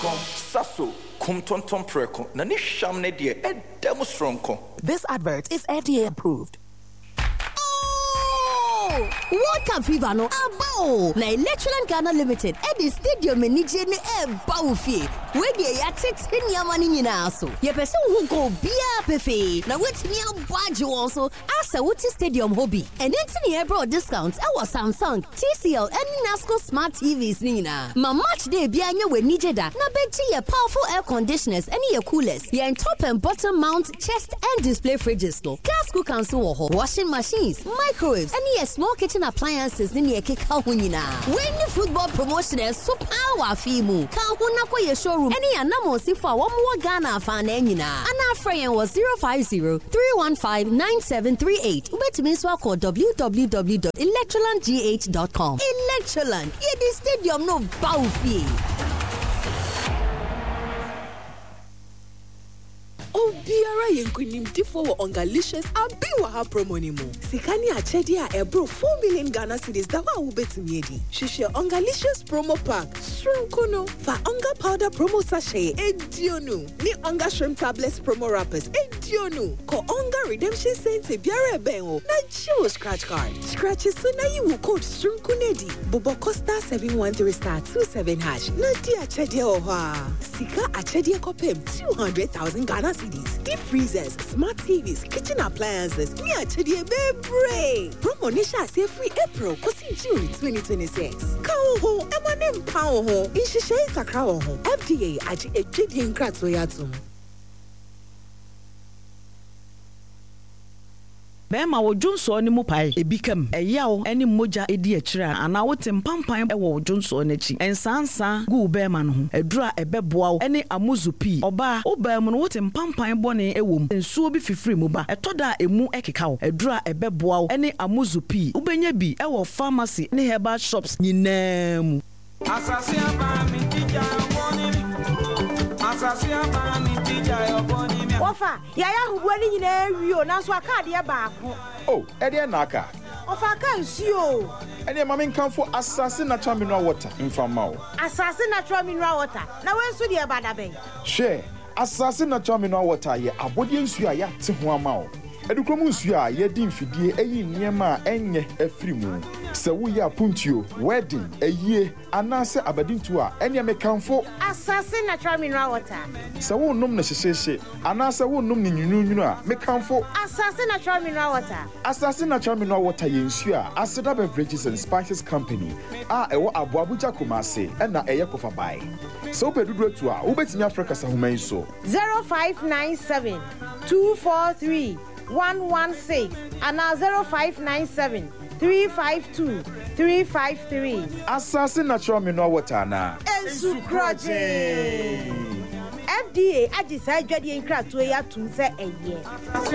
Sasso, cum tonton preco, nani sham ne dear, and demonstronco. This advert is FDA approved. World Cup fever no abo na Electroland Ghana Limited at the stadium in Niger ne Baufi we dey ya text nyama ni nyina so ye pese wo go bia pefe na wetimi abwaje won so asa wuti stadium hobby and entini e bro discounts e was Samsung TCL and Nasco smart TVs ni nyina ma match day bia nya we Niger da na bechi ye powerful air conditioners and ye coolers ye top and bottom mount chest and display fridges no gas cookers wo ho washing machines microwaves and ye small kitchen appliances ni ekeka ho nyina when the football promotion is so power fimu ka ho na koye showroom any anamo sifo a wo Ghana fan na nyina ana friend was 050-315-9738 ubetimi so call www.electrolandgh.com. Electroland ye the stadium no baufi. Obiara yenkunim tifo wo ongalicious abiwa ha promo ni mo. Sikani achedi a ebro 4 million Ghana cedis da wa ubetumi edi. Shishe ongalicious promo pack. Shrimp fa onga powder promo sachet edionu. Ni onga shrimp tablets promo wrappers edionu. Ko onga redemption cents biara benwo. Na chiwo scratch card. Scratches so na you code shrimp kunedi. Bobo Costa 713*27#. Na di achedi oha. Sika achedi kopem 200,000 Ghana cedis. Deep freezers, smart TVs, kitchen appliances. Me achedi bebre. Promo nisha say free April kosi June 2026. Kawo ho emanem pawo ho. Inshishe kakra ho. FDA aji ejidi nkratso yatum. Bema wo Johnson ni mu pai ebikam eyawo eni moja edi akira ana wote mpampan e wo Johnson n'achi ensansa gu bema no ho edura ebeboa eni amuzupi oba obam no wote mpampan bone ewom ensuo bi fifiri mu ba etoda emu ekeka wo edura ebeboa eni amuzupi ubenya bi e wo pharmacy ni herbal shops nyinam asasi aba mi tija oboni asasi aba mi tija oboni Ofa, yaya hubwani nyina ewio nanso akade e baako. Oh, ede na aka. Ofa aka nsuo. Ede mama nkanfo asase natural mineral water mfama wo. Asase natural mineral water. Na wensu de bada ben. She, asase natural mineral water ye abodi nsuo a ya te ho ama wo. Edukrom nsuo a ye di mfidie eyi niema a enye afiri mu. Se wo ya puntio, wedding, eyie, anase abadintu a enye mekanfo asase natural mineral water. Se wo nom na hyehye, anase wo nom ni nyununu a mekanfo asase natural mineral water. Asase natural mineral water ye nsuo a Aseda Beverages and Spices Company a ewo Abuabuja Kumase na eye kofa bai. Se wo pedudu atu a wo betimi Africa sa human so 0597 243 116 and 0597 352 353. Asase natural mineral water na Ensukraje. FDA ajisa adwade nkratoe ya tum se eye.